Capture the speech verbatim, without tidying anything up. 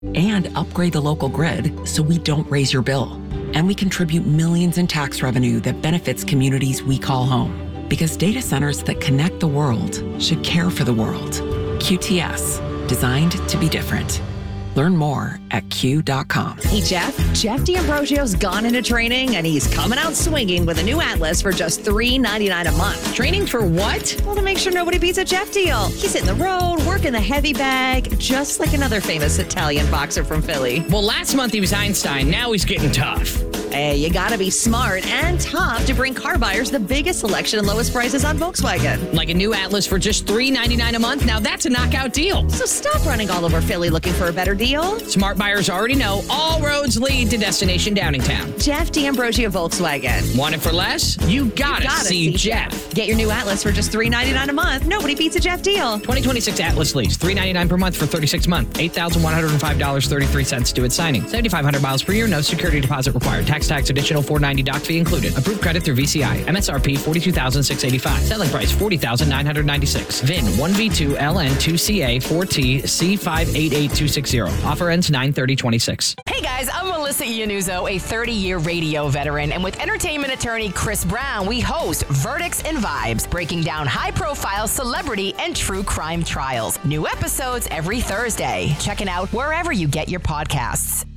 and upgrade the local grid so we don't raise your bill. And we contribute millions in tax revenue that benefits communities we call home. Because data centers that connect the world should care for the world. Q T S, designed to be different. Learn more at Q dot com. Hey, Jeff. Jeff D'Ambrosio's gone into training, and he's coming out swinging with a new Atlas for just three ninety-nine a month. Training for what? Well, to make sure nobody beats a Jeff deal. He's hitting the road, working the heavy bag, just like another famous Italian boxer from Philly. Well, last month he was Einstein. Now he's getting tough. Hey, you gotta be smart and tough to bring car buyers the biggest selection and lowest prices on Volkswagen. Like a new Atlas for just three ninety-nine a month? Now that's a knockout deal. So stop running all over Philly looking for a better deal. Smart buyers already know all roads lead to Destination Downingtown. Jeff D'Ambrosio Volkswagen. Want it for less? You gotta, You gotta see, see Jeff. Jeff. Get your new Atlas for just three ninety-nine a month. Nobody beats a Jeff deal. twenty twenty-six Atlas lease, three ninety-nine per month for thirty-six months, eight thousand one hundred five dollars and thirty-three cents due at signing. seventy-five hundred miles per year, no security deposit required. Tax tax additional four ninety doc fee included. Approved credit through V C I. M S R P forty-two thousand six hundred eighty-five. Selling price forty thousand nine hundred ninety-six. V I N one V two L N two C A four T C five eight eight two six zero. Offer ends nine thirty twenty-six. Hey guys, I'm Melissa Iannuzzo, a thirty-year radio veteran, and with entertainment attorney Chris Brown, we host Verdicts and Vibes, breaking down high-profile celebrity and true crime trials. New episodes every Thursday. Check it out wherever you get your podcasts.